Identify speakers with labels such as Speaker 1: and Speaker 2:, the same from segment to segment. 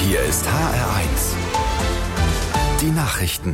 Speaker 1: Hier ist HR1. Die Nachrichten.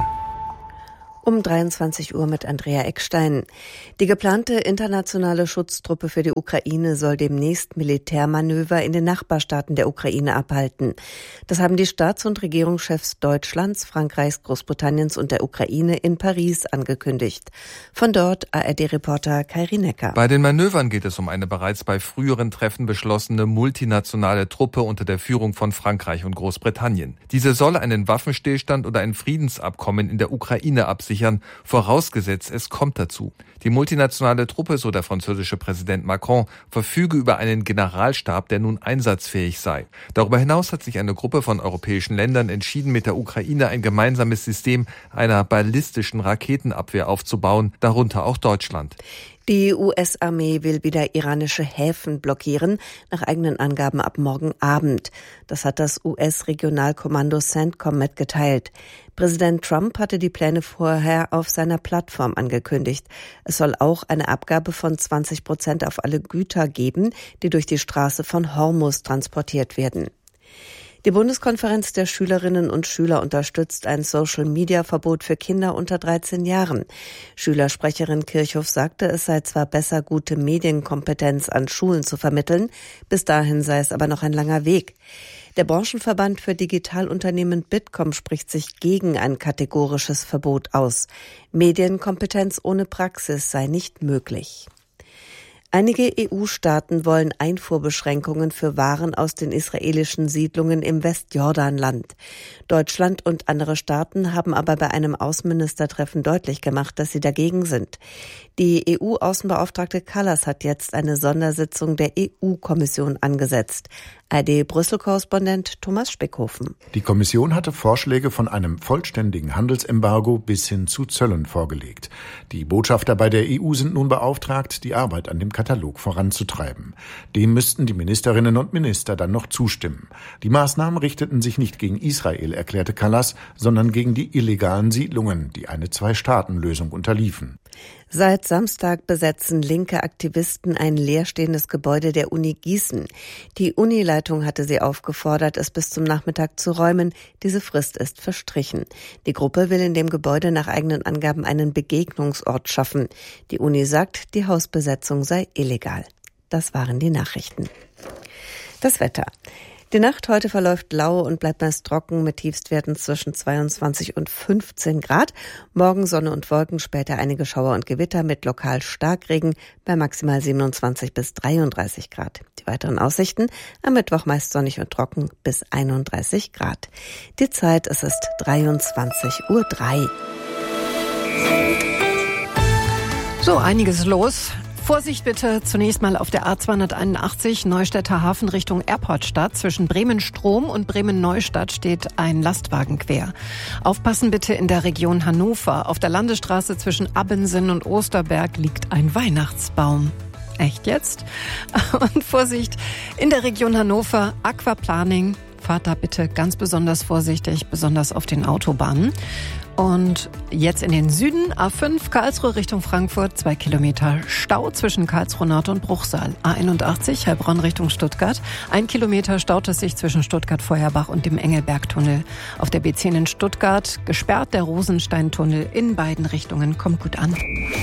Speaker 2: Um 23 Uhr mit Andrea Eckstein. Die geplante internationale Schutztruppe für die Ukraine soll demnächst Militärmanöver in den Nachbarstaaten der Ukraine abhalten. Das haben die Staats- und Regierungschefs Deutschlands, Frankreichs, Großbritanniens und der Ukraine in Paris angekündigt. Von dort ARD-Reporter Kai Rinecker.
Speaker 3: Bei den Manövern geht es um eine bereits bei früheren Treffen beschlossene multinationale Truppe unter der Führung von Frankreich und Großbritannien. Diese soll einen Waffenstillstand oder ein Friedensabkommen in der Ukraine absichern, vorausgesetzt es kommt dazu. Die multinationale Truppe, so der französische Präsident Macron, verfüge über einen Generalstab, der nun einsatzfähig sei. Darüber hinaus hat sich eine Gruppe von europäischen Ländern entschieden, mit der Ukraine ein gemeinsames System einer ballistischen Raketenabwehr aufzubauen, darunter auch Deutschland.
Speaker 2: Die US-Armee will wieder iranische Häfen blockieren, nach eigenen Angaben ab morgen Abend. Das hat das US-Regionalkommando CENTCOM mitgeteilt. Präsident Trump hatte die Pläne vorher auf seiner Plattform angekündigt. Es soll auch eine Abgabe von 20% auf alle Güter geben, die durch die Straße von Hormuz transportiert werden. Die Bundeskonferenz der Schülerinnen und Schüler unterstützt ein Social-Media-Verbot für Kinder unter 13 Jahren. Schülersprecherin Kirchhoff sagte, es sei zwar besser, gute Medienkompetenz an Schulen zu vermitteln, bis dahin sei es aber noch ein langer Weg. Der Branchenverband für Digitalunternehmen Bitkom spricht sich gegen ein kategorisches Verbot aus. Medienkompetenz ohne Praxis sei nicht möglich. Einige EU-Staaten wollen Einfuhrbeschränkungen für Waren aus den israelischen Siedlungen im Westjordanland. Deutschland und andere Staaten haben aber bei einem Außenministertreffen deutlich gemacht, dass sie dagegen sind. Die EU-Außenbeauftragte Kallas hat jetzt eine Sondersitzung der EU-Kommission angesetzt. ARD-Brüssel-Korrespondent Thomas Speckhofen.
Speaker 4: Die Kommission hatte Vorschläge von einem vollständigen Handelsembargo bis hin zu Zöllen vorgelegt. Die Botschafter bei der EU sind nun beauftragt, die Arbeit an dem Katalog voranzutreiben. Dem müssten die Ministerinnen und Minister dann noch zustimmen. Die Maßnahmen richteten sich nicht gegen Israel, erklärte Kallas, sondern gegen die illegalen Siedlungen, die eine Zwei-Staaten-Lösung unterliefen.
Speaker 2: Seit Samstag besetzen linke Aktivisten ein leerstehendes Gebäude der Uni Gießen. Die Unileitung hatte sie aufgefordert, es bis zum Nachmittag zu räumen. Diese Frist ist verstrichen. Die Gruppe will in dem Gebäude nach eigenen Angaben einen Begegnungsort schaffen. Die Uni sagt, die Hausbesetzung sei illegal. Das waren die Nachrichten. Das Wetter. Die Nacht heute verläuft lau und bleibt meist trocken mit Tiefstwerten zwischen 22 und 15 Grad. Morgen Sonne und Wolken, später einige Schauer und Gewitter mit lokal Starkregen bei maximal 27 bis 33 Grad. Die weiteren Aussichten: am Mittwoch meist sonnig und trocken bis 31 Grad. Die Zeit, es ist 23:03 Uhr.
Speaker 5: So, einiges los. Vorsicht bitte zunächst mal auf der A281 Neustädter Hafen Richtung Airportstadt. Zwischen Bremen-Strom und Bremen-Neustadt steht ein Lastwagen quer. Aufpassen bitte in der Region Hannover. Auf der Landesstraße zwischen Abbensen und Osterberg liegt ein Weihnachtsbaum. Echt jetzt? Und Vorsicht in der Region Hannover, Aquaplaning. Fahrt da bitte ganz besonders vorsichtig, besonders auf den Autobahnen. Und jetzt in den Süden, A5 Karlsruhe Richtung Frankfurt, 2 Kilometer Stau zwischen Karlsruhe Nord und Bruchsal. A81 Heilbronn Richtung Stuttgart, 1 Kilometer staut es sich zwischen Stuttgart-Feuerbach und dem Engelbergtunnel. Auf der B10 in Stuttgart gesperrt der Rosensteintunnel in beiden Richtungen. Kommt gut an.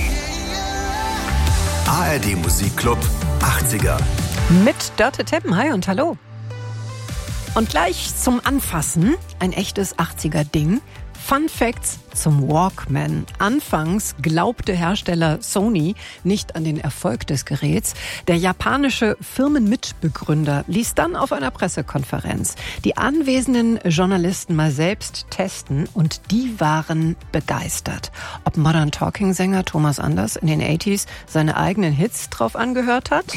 Speaker 1: ARD Musikclub 80er.
Speaker 5: Mit Dörte Teppen, hi und hallo. Und gleich zum Anfassen, ein echtes 80er-Ding. Fun Facts zum Walkman. Anfangs glaubte Hersteller Sony nicht an den Erfolg des Geräts. Der japanische Firmenmitbegründer ließ dann auf einer Pressekonferenz die anwesenden Journalisten mal selbst testen und die waren begeistert. Ob Modern Talking-Sänger Thomas Anders in den 80s seine eigenen Hits drauf angehört hat?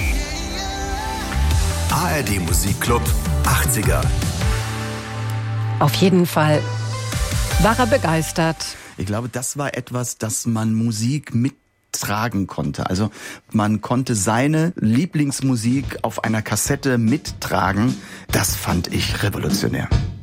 Speaker 1: ARD Musikclub 80er.
Speaker 5: Auf jeden Fall war er begeistert.
Speaker 6: Ich glaube, das war etwas, das man Musik mittragen konnte. Also man konnte seine Lieblingsmusik auf einer Kassette mittragen. Das fand ich revolutionär.